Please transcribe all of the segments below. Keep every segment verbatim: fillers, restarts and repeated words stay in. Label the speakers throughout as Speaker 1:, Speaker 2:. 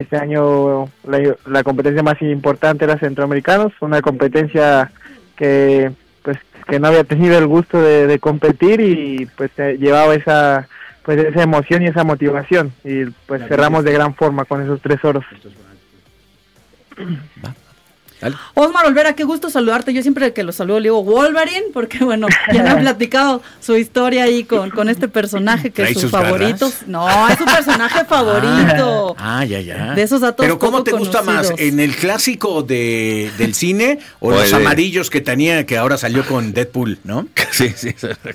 Speaker 1: este año la, la competencia más importante era Centroamericanos, una competencia que pues que no había tenido el gusto de, de competir y pues eh, llevaba esa pues esa emoción y esa motivación y pues cerramos de gran forma con esos tres oros.
Speaker 2: Dale. Osmar Olvera, qué gusto saludarte. Yo siempre que lo saludo le digo Wolverine, porque bueno, ya me han platicado su historia ahí con, con este personaje que es su favorito. Garras? No, es su personaje favorito.
Speaker 3: Ah, ah, ya, ya.
Speaker 2: De esos datos.
Speaker 3: Pero ¿cómo te
Speaker 2: conocidos.
Speaker 3: gusta más? ¿En el clásico de, del cine o los amarillos que tenía, que ahora salió con Deadpool, no?
Speaker 4: Sí, sí,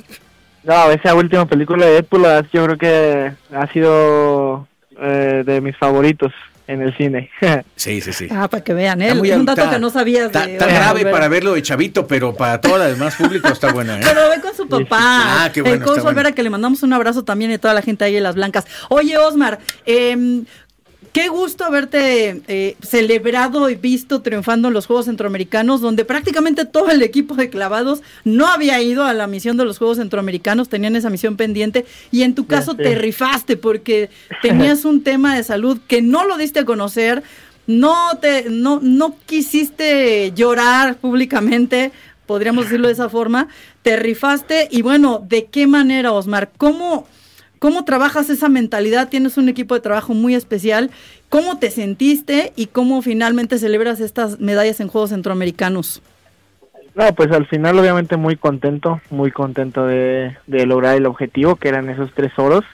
Speaker 1: no, esa última película de Deadpool yo creo que ha sido eh, de mis favoritos en el cine.
Speaker 3: Sí, sí, sí.
Speaker 2: Ah, para que vean, ¿eh? Es un dato
Speaker 3: ta,
Speaker 2: que no sabías.
Speaker 3: Está grave volver. Para verlo de chavito, pero para todo el demás público está bueno, ¿eh?
Speaker 2: Pero ve con su papá.
Speaker 3: Ah, qué bueno.
Speaker 2: El Coach Olvera, bueno. Que le mandamos un abrazo también y toda la gente ahí en Las Blancas. Oye, Osmar, eh, qué gusto haberte eh, celebrado y visto triunfando en los Juegos Centroamericanos, donde prácticamente todo el equipo de clavados no había ido a la misión de los Juegos Centroamericanos, tenían esa misión pendiente, y en tu caso sí. Te rifaste porque tenías un tema de salud que no lo diste a conocer, no te, no, no quisiste llorar públicamente, podríamos decirlo de esa forma, te rifaste, y bueno, ¿de qué manera, Osmar? ¿Cómo... ¿Cómo trabajas esa mentalidad? Tienes un equipo de trabajo muy especial. ¿Cómo te sentiste y cómo finalmente celebras estas medallas en Juegos Centroamericanos?
Speaker 1: No, pues al final obviamente muy contento, muy contento de, de lograr el objetivo, que eran esos tres oros.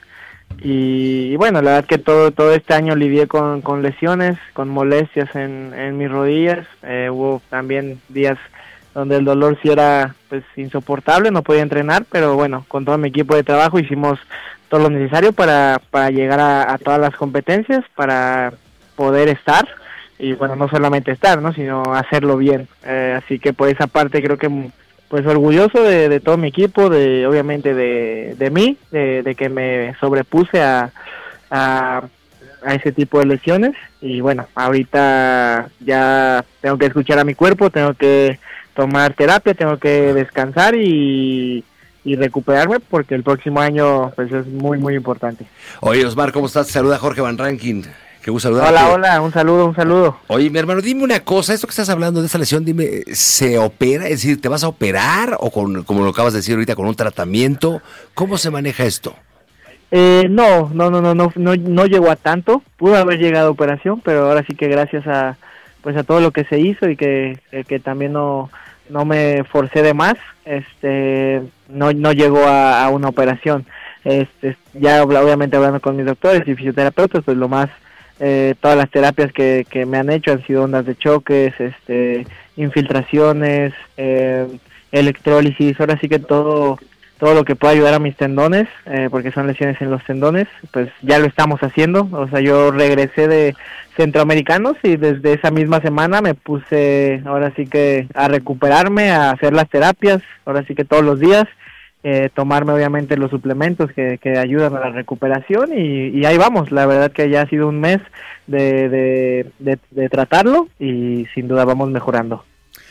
Speaker 1: Y, y bueno, la verdad que todo todo este año lidié con, con lesiones, con molestias en, en mis rodillas. Eh, hubo también días donde el dolor sí era pues insoportable, no podía entrenar, pero bueno, con todo mi equipo de trabajo hicimos todo lo necesario para, para llegar a, a todas las competencias, para poder estar, y bueno, no solamente estar, ¿no? Sino hacerlo bien. Eh, así que por esa parte creo que pues orgulloso de, de todo mi equipo, de obviamente de, de mí, de, de que me sobrepuse a, a, a ese tipo de lesiones, y bueno, ahorita ya tengo que escuchar a mi cuerpo, tengo que tomar terapia, tengo que descansar y... y recuperarme porque el próximo año pues es muy muy importante.
Speaker 4: Oye, Osmar, ¿cómo estás? Te saluda Jorge Van Rankin. Qué gusto saludarte.
Speaker 1: Hola, hola, un saludo, un saludo.
Speaker 4: Oye, mi hermano, dime una cosa, esto que estás hablando de esta lesión, dime, ¿se opera? Es decir, ¿te vas a operar o con, como lo acabas de decir ahorita, con un tratamiento? ¿Cómo se maneja esto?
Speaker 1: Eh, no, no, no, no, no, no, no llegó a tanto, pudo haber llegado a operación, pero ahora sí que gracias a pues a todo lo que se hizo y que, que, que también no no me forcé de más, este no no llegó a, a una operación. Este ya obviamente hablando con mis doctores y fisioterapeutas, pues lo más eh, todas las terapias que, que me han hecho han sido ondas de choques, este infiltraciones, eh, electrólisis, ahora sí que todo todo lo que pueda ayudar a mis tendones, eh, porque son lesiones en los tendones, pues ya lo estamos haciendo. O sea, yo regresé de Centroamericanos y desde esa misma semana me puse ahora sí que a recuperarme, a hacer las terapias, ahora sí que todos los días, eh, tomarme obviamente los suplementos que, que ayudan a la recuperación y, y ahí vamos. La verdad que ya ha sido un mes de, de, de, de tratarlo y sin duda vamos mejorando.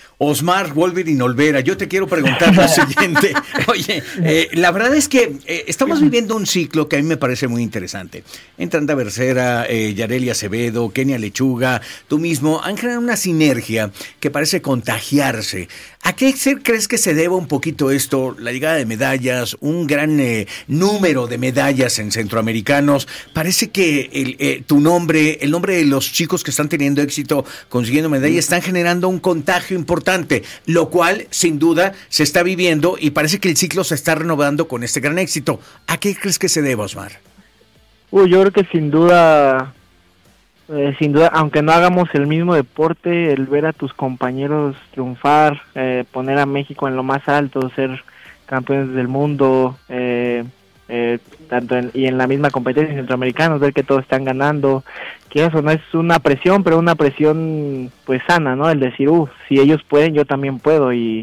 Speaker 3: Osmar Wolverine Olvera, yo te quiero preguntar lo siguiente. Oye, eh, la verdad es que eh, estamos viviendo un ciclo que a mí me parece muy interesante. Entranda Bercera, eh, Yareli Acevedo, Kenia Lechuga, tú mismo, han generado una sinergia que parece contagiarse. ¿A qué crees que se deba un poquito esto? La llegada de medallas, un gran eh, número de medallas en centroamericanos. Parece que el, eh, tu nombre, el nombre de los chicos que están teniendo éxito consiguiendo medallas, están generando un contagio importante, lo cual sin duda se está viviendo y parece que el ciclo se está renovando con este gran éxito. ¿A qué crees que se deba, Osmar?
Speaker 1: Uy, yo creo que sin duda... Eh, sin duda, aunque no hagamos el mismo deporte, el ver a tus compañeros triunfar, eh, poner a México en lo más alto, ser campeones del mundo, eh, eh, tanto en, y en la misma competencia centroamericanos, ver que todos están ganando, que eso no es una presión, pero una presión pues sana, ¿no? El decir, uh, si ellos pueden, yo también puedo, y,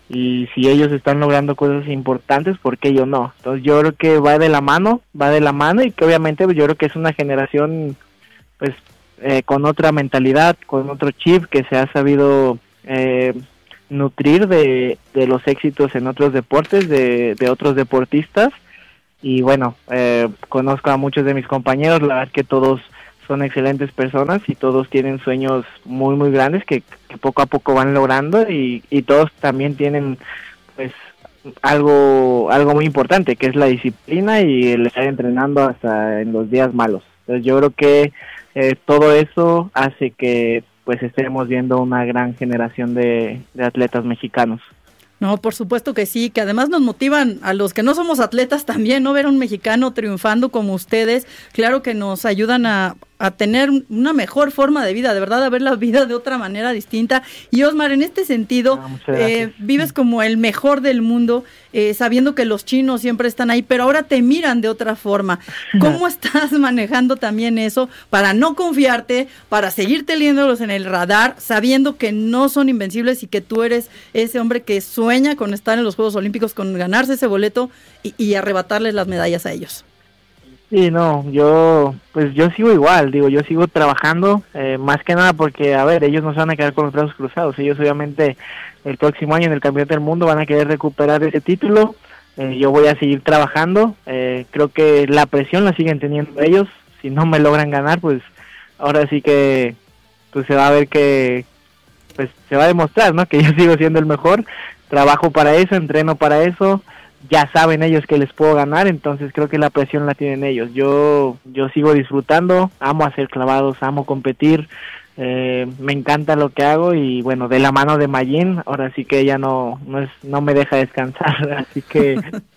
Speaker 1: y si ellos están logrando cosas importantes, ¿por qué yo no? Entonces yo creo que va de la mano, va de la mano, y que obviamente yo creo que es una generación pues eh, con otra mentalidad, con otro chip, que se ha sabido eh, nutrir de, de los éxitos en otros deportes, de, de otros deportistas, y bueno, eh, conozco a muchos de mis compañeros, la verdad que todos son excelentes personas y todos tienen sueños muy muy grandes que, que poco a poco van logrando y, y todos también tienen pues algo algo muy importante, que es la disciplina y el estar entrenando hasta en los días malos. Entonces yo creo que eh, todo eso hace que pues estemos viendo una gran generación de, de atletas mexicanos.
Speaker 2: No, por supuesto que sí, que además nos motivan a los que no somos atletas también, ¿no? Ver a un mexicano triunfando como ustedes, claro que nos ayudan a, a tener una mejor forma de vida, de verdad, a ver la vida de otra manera distinta. Y Osmar, en este sentido,
Speaker 1: no,
Speaker 2: eh, vives como el mejor del mundo, eh, sabiendo que los chinos siempre están ahí, pero ahora te miran de otra forma. ¿Cómo estás manejando también eso para no confiarte, para seguir teniéndolos en el radar, sabiendo que no son invencibles y que tú eres ese hombre que sueña con estar en los Juegos Olímpicos, con ganarse ese boleto y, y arrebatarles las medallas a ellos?
Speaker 1: Sí, no, yo pues yo sigo igual, digo, yo sigo trabajando, eh, más que nada porque, a ver, ellos no se van a quedar con los brazos cruzados, ellos obviamente el próximo año en el Campeonato del Mundo van a querer recuperar ese título, eh, yo voy a seguir trabajando, eh, creo que la presión la siguen teniendo ellos, si no me logran ganar, pues ahora sí que pues se va a ver que, pues se va a demostrar, ¿no?, que yo sigo siendo el mejor, trabajo para eso, entreno para eso, ya saben ellos que les puedo ganar, entonces creo que la presión la tienen ellos. Yo yo sigo disfrutando, amo hacer clavados, amo competir, eh, me encanta lo que hago y bueno, de la mano de Mayín, ahora sí que ella no no, es, no me deja descansar, así que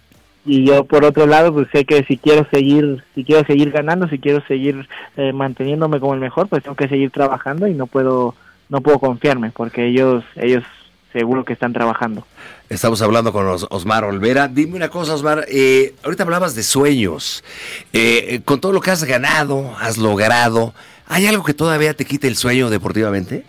Speaker 1: y yo por otro lado pues sé que si quiero seguir si quiero seguir ganando, si quiero seguir eh, manteniéndome como el mejor, pues tengo que seguir trabajando y no puedo no puedo confiarme porque ellos ellos seguro que están trabajando.
Speaker 4: Estamos hablando con Os- Osmar Olvera. Dime una cosa, Osmar, eh, ahorita hablabas de sueños. Eh, con todo lo que has ganado, has logrado, ¿hay algo que todavía te quite el sueño deportivamente?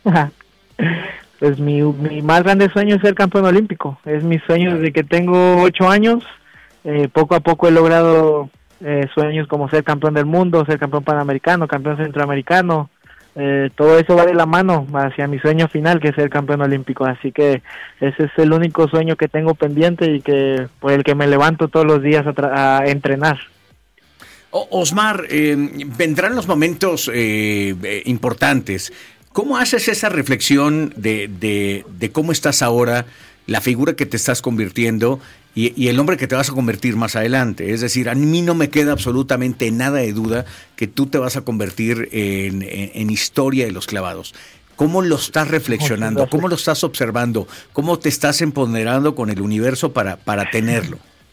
Speaker 1: Pues mi, mi más grande sueño es ser campeón olímpico. Es mi sueño desde que tengo ocho años. Eh, poco a poco he logrado eh, sueños como ser campeón del mundo, ser campeón panamericano, campeón centroamericano. Eh, todo eso va de la mano hacia mi sueño final, que es ser campeón olímpico, así que ese es el único sueño que tengo pendiente y que por el que me levanto todos los días a, tra- a entrenar.
Speaker 3: O- Osmar, eh, vendrán los momentos eh, eh, importantes. ¿Cómo haces esa reflexión de, de, de cómo estás ahora, la figura que te estás convirtiendo y, y el hombre que te vas a convertir más adelante? Es decir, a mí no me queda absolutamente nada de duda que tú te vas a convertir en, en, en historia de los clavados. ¿Cómo lo estás reflexionando? ¿Cómo lo estás observando? ¿Cómo te estás empoderando con el universo para, para tenerlo?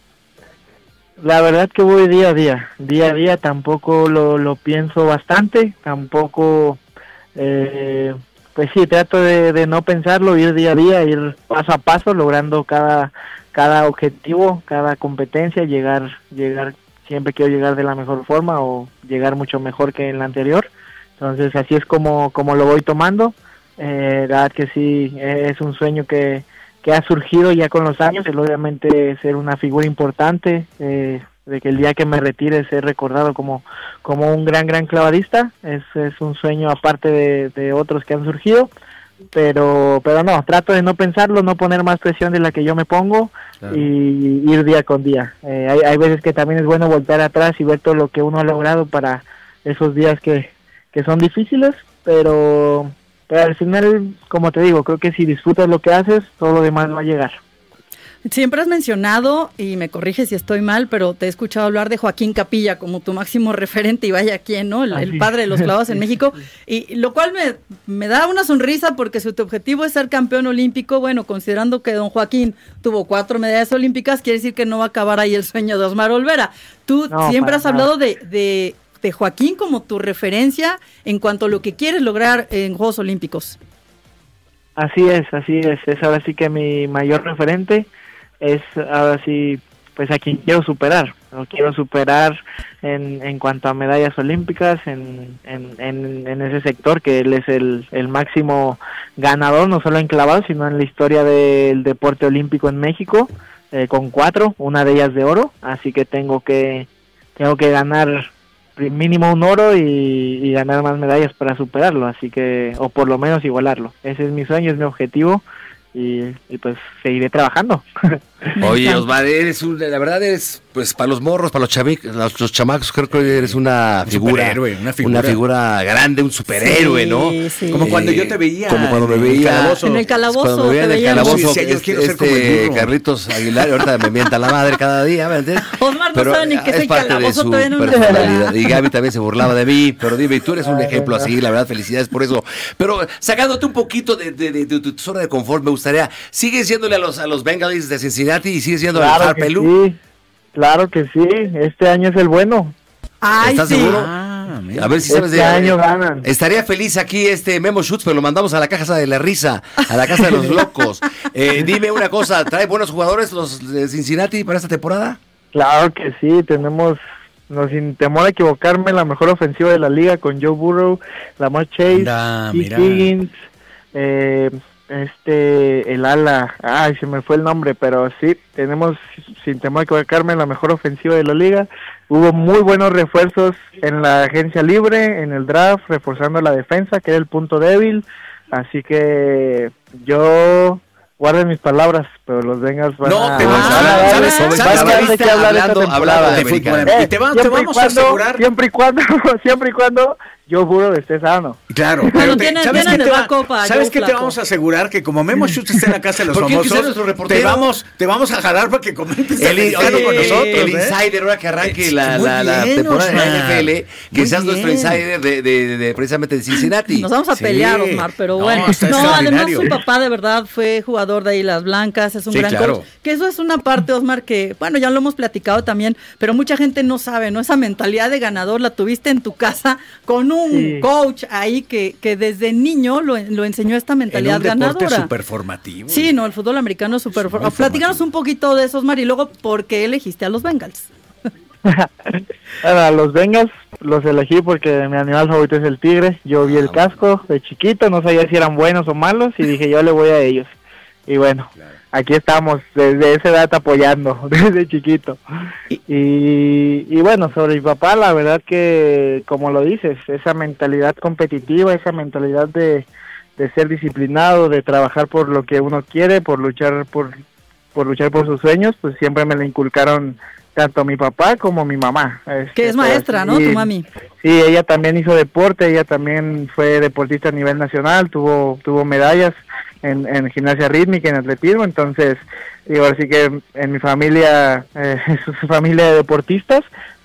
Speaker 1: La verdad que voy día a día, día a día, tampoco lo, lo pienso bastante, tampoco, eh, pues sí, trato de, de no pensarlo, ir día a día, ir paso a paso, logrando cada cada objetivo, cada competencia, llegar, llegar, siempre quiero llegar de la mejor forma o llegar mucho mejor que en la anterior, entonces así es como, como lo voy tomando, eh, la verdad que sí, es un sueño que, que ha surgido ya con los años, el obviamente ser una figura importante, eh, de que el día que me retire ser recordado como, como un gran, gran clavadista, es, es un sueño aparte de, de otros que han surgido, pero pero no, trato de no pensarlo, no poner más presión de la que yo me pongo, claro, y ir día con día. Eh, hay, hay veces que también es bueno voltar atrás y ver todo lo que uno ha logrado para esos días que, que son difíciles, pero, pero al final, como te digo, creo que si disfrutas lo que haces, todo lo demás va a llegar.
Speaker 2: Siempre has mencionado, y me corrige si estoy mal, pero te he escuchado hablar de Joaquín Capilla como tu máximo referente, y vaya quién, ¿no? El,
Speaker 1: ah,
Speaker 2: el
Speaker 1: sí.
Speaker 2: padre de los clavados en México, y lo cual me, me da una sonrisa porque si tu objetivo es ser campeón olímpico, bueno, considerando que don Joaquín tuvo cuatro medallas olímpicas, quiere decir que no va a acabar ahí el sueño de Osmar Olvera. Tú
Speaker 1: no,
Speaker 2: siempre has
Speaker 1: nada.
Speaker 2: hablado de, de, de Joaquín como tu referencia en cuanto a lo que quieres lograr en Juegos Olímpicos.
Speaker 1: Así es, así es, es ahora sí que mi mayor referente, es ahora sí, pues a quien quiero superar, lo quiero superar en, en cuanto a medallas olímpicas, en, en, en, en ese sector que él es el, el máximo ganador, no solo en clavados, sino en la historia del deporte olímpico en México, eh, con cuatro, una de ellas de oro, así que tengo que, tengo que ganar mínimo un oro y, y ganar más medallas para superarlo, así que, o por lo menos igualarlo, ese es mi sueño, es mi objetivo. Y, y pues seguiré trabajando.
Speaker 4: Oye, Osmar, eres un, la verdad eres Pues para los morros, para los, chavic, los, los chamacos, creo que eres una
Speaker 3: un
Speaker 4: figura,
Speaker 3: una figura.
Speaker 4: una figura grande, un superhéroe,
Speaker 2: sí,
Speaker 4: ¿no?
Speaker 2: Sí.
Speaker 3: Como cuando yo te veía.
Speaker 4: Como cuando me
Speaker 3: en el
Speaker 4: veía.
Speaker 3: calabozo.
Speaker 2: En el calabozo.
Speaker 4: Cuando me veía en el
Speaker 2: veíamos.
Speaker 4: calabozo,
Speaker 3: Sí, sí, yo
Speaker 4: este,
Speaker 3: quiero ser como el
Speaker 4: este
Speaker 3: burro.
Speaker 4: Carlitos Aguilar, ahorita me mienta la madre cada día, ¿me entiendes?
Speaker 2: Osmar no
Speaker 4: Pero
Speaker 2: sabe ni qué es el
Speaker 4: parte de
Speaker 2: calabozo,
Speaker 4: su
Speaker 2: todavía no lo
Speaker 4: personalidad.
Speaker 2: sabe.
Speaker 4: Y Gaby también se burlaba de mí, pero dime, tú eres un ejemplo así, la verdad, felicidades por eso. Pero sacándote un poquito de, de, de, de tu zona de confort, me gustaría, ¿sigues yéndole a los, a los Bengalis de Cincinnati y sigues yendo
Speaker 1: Claro
Speaker 4: al
Speaker 1: que
Speaker 4: Harpelú?
Speaker 1: sí, claro que sí, este año es el bueno.
Speaker 2: Ay,
Speaker 4: ¿Estás
Speaker 2: sí.
Speaker 4: seguro?
Speaker 3: Ah, mira.
Speaker 4: A ver si sabes
Speaker 1: Este
Speaker 4: de
Speaker 1: año ganan.
Speaker 4: Estaría feliz aquí este Memo Schutz, pero lo mandamos a la casa de la risa, a la casa de los locos. Eh, dime una cosa, ¿trae buenos jugadores los de Cincinnati para esta temporada?
Speaker 1: Claro que sí, tenemos, no, sin temor a equivocarme, la mejor ofensiva de la liga con Joe Burrow, Lamar Chase,
Speaker 3: Anda,
Speaker 1: T.
Speaker 3: mira.
Speaker 1: Higgins, eh, este, el ala, ay, se me fue el nombre, pero sí, tenemos, sin temor a equivocarme, la mejor ofensiva de la liga. Hubo muy buenos refuerzos en la agencia libre, en el draft, reforzando la defensa, que era el punto débil, así que yo... Guarden mis palabras, pero los Bengals van
Speaker 3: No,
Speaker 1: a...
Speaker 3: te
Speaker 2: vas a-
Speaker 1: van a-
Speaker 2: ¿sabes-
Speaker 1: van a
Speaker 3: sabes
Speaker 1: dar
Speaker 3: que
Speaker 1: de qué hablar esta
Speaker 4: hablando-
Speaker 1: temporada.
Speaker 4: hablando
Speaker 3: de
Speaker 4: americano.
Speaker 3: fútbol.
Speaker 1: Eh,
Speaker 3: Y te, va- te
Speaker 1: siempre y
Speaker 3: vamos a
Speaker 1: cuando-
Speaker 3: asegurar.
Speaker 1: Siempre y cuando, siempre y cuando Joe Burrow esté sano.
Speaker 3: Claro,
Speaker 2: Bueno,
Speaker 3: pero te-
Speaker 2: tienen-
Speaker 3: ¿sabes
Speaker 2: tienen
Speaker 3: qué
Speaker 2: de
Speaker 3: te va-
Speaker 2: backup a
Speaker 3: ¿sabes
Speaker 2: Joe
Speaker 3: qué te
Speaker 2: Flacco?
Speaker 3: vamos a asegurar? Que como Memo Schutz está en la casa de los
Speaker 4: ¿Por qué
Speaker 3: famosos,
Speaker 4: quizás nuestro reportero?
Speaker 3: te vamos, te vamos a jalar para que comentes
Speaker 4: El,
Speaker 3: americano
Speaker 4: oye,
Speaker 3: con nosotros.
Speaker 4: el
Speaker 3: ¿eh?
Speaker 4: insider, ahora que arranque
Speaker 3: Eh,
Speaker 4: la,
Speaker 3: muy
Speaker 4: la, la
Speaker 3: bien,
Speaker 4: temporada de la
Speaker 3: Osmar.
Speaker 4: N F L, que
Speaker 3: Muy
Speaker 4: seas nuestro
Speaker 3: bien.
Speaker 4: insider de, de, de precisamente de Cincinnati.
Speaker 2: Nos vamos a
Speaker 3: Sí.
Speaker 2: pelear, Osmar, pero
Speaker 3: No,
Speaker 2: bueno.
Speaker 3: está
Speaker 2: No, además
Speaker 3: extraordinario.
Speaker 2: su papá de verdad fue jugador de Águilas Blancas, es un
Speaker 3: Sí,
Speaker 2: gran
Speaker 3: claro.
Speaker 2: coach. Que eso es una parte, Osmar, que, bueno, ya lo hemos platicado también, pero mucha gente no sabe, ¿no? Esa mentalidad de ganador la tuviste en tu casa con un
Speaker 1: Sí.
Speaker 2: coach ahí que, que desde niño lo, lo enseñó esta
Speaker 3: En
Speaker 2: mentalidad
Speaker 3: un deporte
Speaker 2: ganadora.
Speaker 3: súper formativo.
Speaker 2: Sí, no, el fútbol americano es súper...
Speaker 3: Muy
Speaker 2: for- Platícanos
Speaker 3: formativo.
Speaker 2: un poquito de eso, Osmar, y luego, ¿por qué elegiste a los Bengals?
Speaker 1: Ahora, los Bengals los elegí porque mi animal favorito es el tigre. Yo vi el casco de chiquito, no sabía si eran buenos o malos y dije yo le voy a ellos. Y bueno, aquí estamos desde esa edad apoyando, desde chiquito. Y, y bueno, sobre mi papá, la verdad que, como lo dices, esa mentalidad competitiva, esa mentalidad de, de ser disciplinado, de trabajar por lo que uno quiere, por luchar por, por luchar por sus sueños, pues siempre me lo inculcaron tanto mi papá como mi mamá. Este,
Speaker 2: Que es
Speaker 1: pues,
Speaker 2: maestra, ¿no?
Speaker 1: y-
Speaker 2: Tu mami.
Speaker 1: Sí, ella también hizo deporte, ella también fue deportista a nivel nacional, tuvo tuvo medallas en, en gimnasia rítmica, en atletismo, entonces, digo, así que en mi familia eh, es familia de deportistas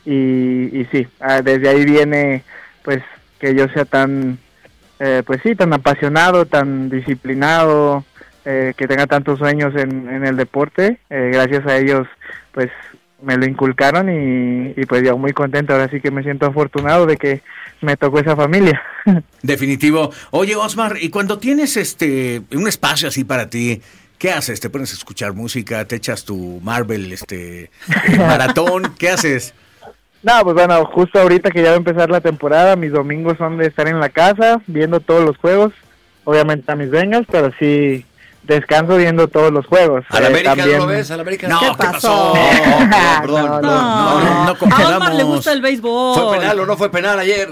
Speaker 1: y, y sí, ah, desde ahí viene pues que yo sea tan, eh, pues sí, tan apasionado, tan disciplinado, eh, que tenga tantos sueños en, en el deporte, eh, gracias a ellos pues me lo inculcaron y, y pues yo muy contento, ahora sí que me siento afortunado de que me tocó esa familia.
Speaker 3: Definitivo. Oye, Osmar, y cuando tienes este un espacio así para ti, ¿qué haces? ¿Te pones a escuchar música? ¿Te echas tu Marvel este eh, maratón? ¿Qué haces?
Speaker 1: No, pues bueno, justo ahorita que ya va a empezar la temporada, mis domingos son de estar en la casa, viendo todos los juegos, obviamente a mis Bengals, pero sí descanso viendo todos los juegos.
Speaker 4: ¿Al
Speaker 1: Eh,
Speaker 4: América
Speaker 1: también-
Speaker 4: no lo ves? ¿Al América?
Speaker 3: No,
Speaker 2: ¿Qué
Speaker 3: ¿qué
Speaker 2: pasó?
Speaker 3: pasó?
Speaker 4: No, perdón,
Speaker 1: No,
Speaker 4: perdón.
Speaker 3: no, no, no
Speaker 2: a
Speaker 3: confundamos.
Speaker 2: Osmar le gusta el béisbol.
Speaker 4: ¿Fue penal o no fue penal ayer?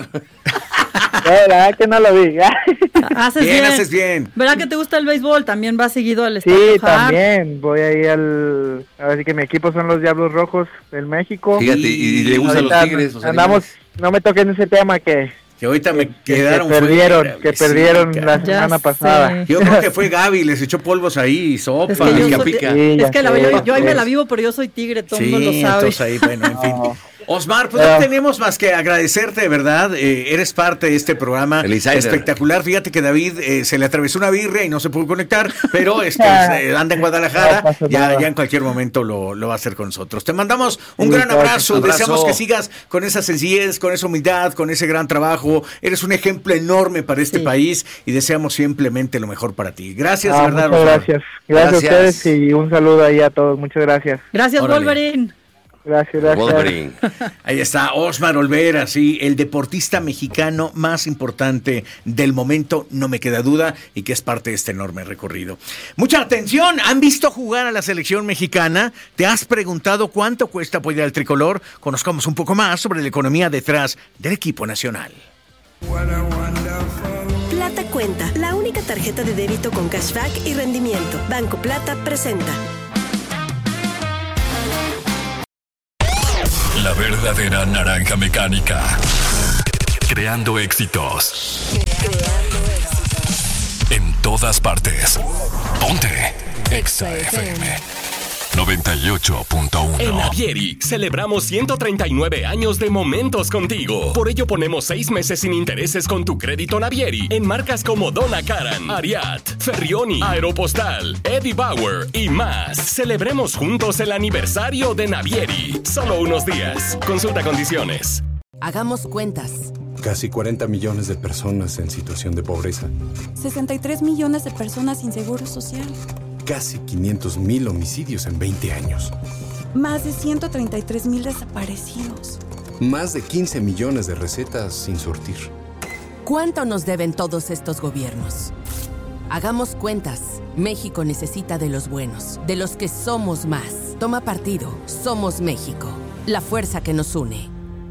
Speaker 1: Eh, la verdad que no lo vi.
Speaker 2: Haces
Speaker 3: Bien,
Speaker 2: bien,
Speaker 3: haces bien.
Speaker 2: ¿Verdad que te gusta el béisbol? También vas seguido al estadio
Speaker 1: Sí,
Speaker 2: Hart.
Speaker 1: también, voy ahí al... Ahora sí que mi equipo son los Diablos Rojos del México.
Speaker 4: Fíjate, y, y le gustan
Speaker 1: Ahorita
Speaker 4: los tigres. Los
Speaker 1: andamos, no me toquen ese tema que,
Speaker 3: Que ahorita me
Speaker 1: que, que
Speaker 3: quedaron
Speaker 1: perdieron,
Speaker 3: fuera,
Speaker 1: que
Speaker 3: güey, sí,
Speaker 1: perdieron
Speaker 3: cara.
Speaker 1: la
Speaker 2: Ya
Speaker 1: semana
Speaker 2: sé.
Speaker 1: pasada.
Speaker 3: Yo creo que fue Gaby, les echó polvos ahí, sopa,
Speaker 2: Es que yo
Speaker 3: pica,
Speaker 2: soy-
Speaker 3: pica.
Speaker 1: Sí, ya
Speaker 2: Es que la,
Speaker 1: sé,
Speaker 2: yo, yo ahí me
Speaker 1: sí.
Speaker 2: la vivo, pero yo soy tigre, todo el
Speaker 3: Sí,
Speaker 2: mundo lo sabe.
Speaker 3: entonces ahí, bueno, en fin.
Speaker 1: No.
Speaker 3: Osmar, pues no
Speaker 1: Ah.
Speaker 3: tenemos más que agradecerte, de verdad. Eh, eres parte de este programa
Speaker 4: El insider.
Speaker 3: espectacular. Fíjate que David eh, se le atravesó una birria y no se pudo conectar, pero este eh, anda en Guadalajara.
Speaker 1: No pasa
Speaker 3: Ya,
Speaker 1: nada.
Speaker 3: ya en cualquier momento lo, lo va a hacer con nosotros. Te mandamos un
Speaker 1: Sí,
Speaker 3: gran
Speaker 1: claro que
Speaker 3: abrazo.
Speaker 4: sí.
Speaker 3: Deseamos
Speaker 4: Abrazo.
Speaker 3: que sigas con esa sencillez, con esa humildad, con ese gran trabajo. Eres un ejemplo enorme para este
Speaker 2: Sí.
Speaker 3: país y deseamos simplemente lo mejor para ti. Gracias,
Speaker 1: Ah,
Speaker 3: de verdad.
Speaker 1: muchas
Speaker 3: Osmar.
Speaker 1: gracias. gracias.
Speaker 4: Gracias.
Speaker 1: a ustedes y un saludo ahí a todos. Muchas gracias.
Speaker 2: Gracias,
Speaker 3: Órale.
Speaker 2: Wolverine.
Speaker 1: Gracias, gracias.
Speaker 4: Wolverine.
Speaker 3: Ahí está Osmar Olvera, sí, el deportista mexicano más importante del momento, no me queda duda, y que es parte de este enorme recorrido. Mucha atención, ¿han visto jugar a la selección mexicana? ¿Te has preguntado cuánto cuesta apoyar al tricolor? Conozcamos un poco más sobre la economía detrás del equipo nacional.
Speaker 5: Plata Cuenta, la única tarjeta de débito con cashback y rendimiento. Banco Plata presenta.
Speaker 6: La verdadera naranja mecánica. Creando éxitos.
Speaker 5: Creando éxitos.
Speaker 6: En todas partes. Ponte Exa F M noventa y ocho punto uno.
Speaker 7: En Navieri celebramos ciento treinta y nueve años de momentos contigo. Por ello ponemos seis meses sin intereses con tu crédito Navieri en marcas como Donna Karan, Ariat, Ferrioni, Aeropostal, Eddie Bauer y más. Celebremos juntos el aniversario de Navieri. Solo unos días. Consulta condiciones.
Speaker 8: Hagamos cuentas.
Speaker 9: Casi cuarenta millones de personas en situación de pobreza.
Speaker 10: sesenta y tres millones de personas sin seguro social.
Speaker 9: Casi quinientos mil homicidios en veinte años.
Speaker 10: Más de ciento treinta y tres mil desaparecidos.
Speaker 9: Más de quince millones de recetas sin surtir.
Speaker 8: ¿Cuánto nos deben todos estos gobiernos? Hagamos cuentas. México necesita de los buenos, de los que somos más. Toma partido. Somos México. La fuerza que nos une.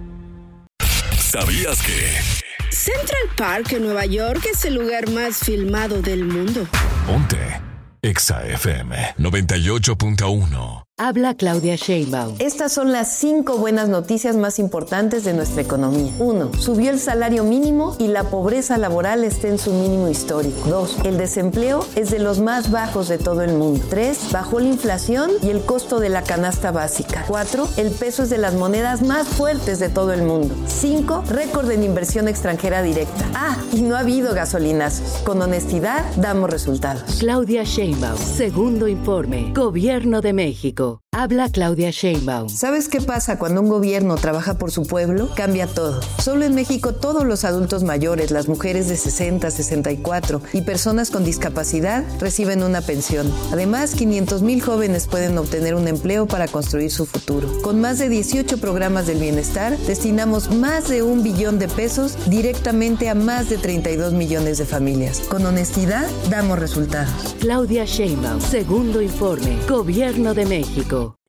Speaker 6: ¿Sabías que?
Speaker 11: Central Park en Nueva York es el lugar más filmado del mundo.
Speaker 6: Ponte Exa F M noventa y ocho punto uno.
Speaker 12: Habla Claudia Sheinbaum.
Speaker 13: Estas son las cinco buenas noticias más importantes de nuestra economía. Uno, subió el salario mínimo y la pobreza laboral está en su mínimo histórico. Dos, el desempleo es de los más bajos de todo el mundo. Tres, bajó la inflación y el costo de la canasta básica. Cuatro, el peso es de las monedas más fuertes de todo el mundo. Cinco, récord en inversión extranjera directa. Ah, y no ha habido gasolinazos. Con honestidad, damos resultados.
Speaker 12: Claudia Sheinbaum, segundo informe, Gobierno de México. Habla Claudia Sheinbaum.
Speaker 13: ¿Sabes qué pasa cuando un gobierno trabaja por su pueblo? Cambia todo. Solo en México todos los adultos mayores, las mujeres de sesenta, sesenta y cuatro y personas con discapacidad reciben una pensión. Además, quinientos mil jóvenes pueden obtener un empleo para construir su futuro. Con más de dieciocho programas del bienestar, destinamos más de un billón de pesos directamente a más de treinta y dos millones de familias. Con honestidad, damos resultados.
Speaker 12: Claudia Sheinbaum, segundo informe, Gobierno de México.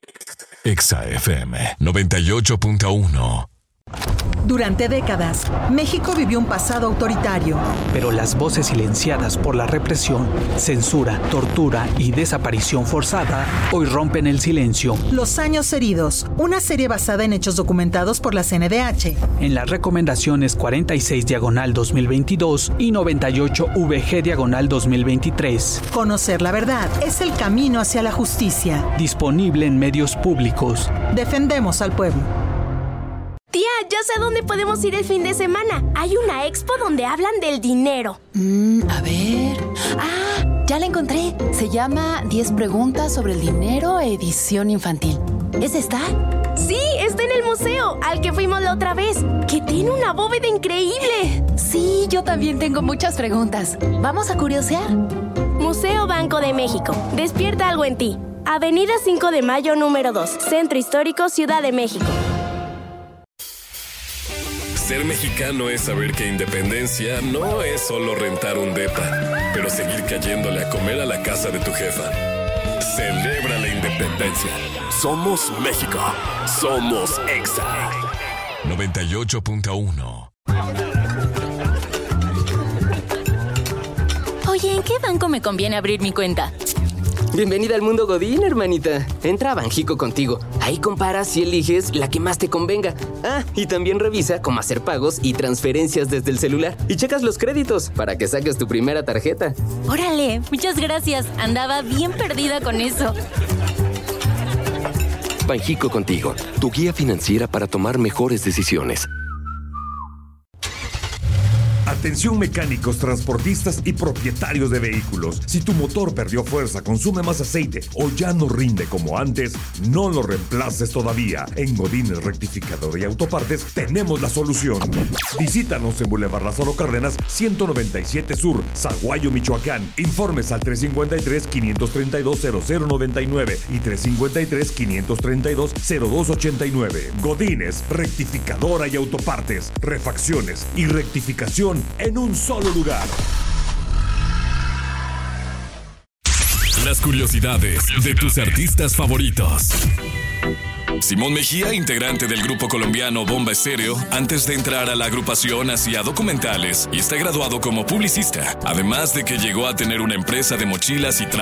Speaker 6: Exa F M noventa y ocho punto uno.
Speaker 14: Durante décadas, México vivió un pasado autoritario.
Speaker 15: Pero las voces silenciadas por la represión, censura, tortura y desaparición forzada hoy rompen el silencio.
Speaker 14: Los años heridos, una serie basada en hechos documentados por la C N D H.
Speaker 15: En las recomendaciones cuarenta y seis diagonal dos mil veintidós y noventa y ocho V G diagonal dos mil veintitrés.
Speaker 14: Conocer la verdad es el camino hacia la justicia.
Speaker 15: Disponible en medios públicos.
Speaker 14: Defendemos al pueblo.
Speaker 16: Tía, ya sé a dónde podemos ir el fin de semana. Hay una expo donde hablan del dinero.
Speaker 17: Mm, a ver... Ah, ya la encontré. Se llama diez preguntas sobre el dinero, edición infantil. ¿Es esta?
Speaker 16: Sí, está en el museo, al que fuimos la otra vez, que tiene una bóveda increíble.
Speaker 17: Sí, yo también tengo muchas preguntas. Vamos a curiosear.
Speaker 16: Museo Banco de México. Despierta algo en ti. Avenida cinco de Mayo, número dos. Centro Histórico, Ciudad de México.
Speaker 7: Ser mexicano es saber que independencia no es solo rentar un depa, pero seguir cayéndole a comer a la casa de tu jefa. Celebra la independencia. Somos México. Somos Exa.
Speaker 6: noventa y ocho punto uno.
Speaker 17: Oye, ¿en qué banco me conviene abrir mi cuenta?
Speaker 18: Bienvenida al mundo Godín, hermanita. Entra a Banjico contigo. Ahí comparas y eliges la que más te convenga. Ah, y también revisa cómo hacer pagos y transferencias desde el celular. Y checas los créditos para que saques tu primera tarjeta.
Speaker 17: Órale, muchas gracias. Andaba bien perdida con eso.
Speaker 19: Banjico contigo, tu guía financiera para tomar mejores decisiones.
Speaker 20: Atención mecánicos, transportistas y propietarios de vehículos. Si tu motor perdió fuerza, consume más aceite o ya no rinde como antes, no lo reemplaces todavía. En Godínez Rectificador y Autopartes tenemos la solución. Visítanos en Boulevard Lázaro Cárdenas, ciento noventa y siete Sur, Zaguayo, Michoacán. Informes al tres cinco tres, cinco tres dos, cero cero nueve nueve y tres cinco tres, cinco tres dos, cero dos ocho nueve. Godínez Rectificadora y Autopartes. Refacciones y rectificación en un solo lugar.
Speaker 6: Las curiosidades de tus artistas favoritos. Simón Mejía, integrante del grupo colombiano Bomba Estéreo, antes de entrar a la agrupación hacía documentales y está graduado como publicista, además de que llegó a tener una empresa de mochilas y trajes.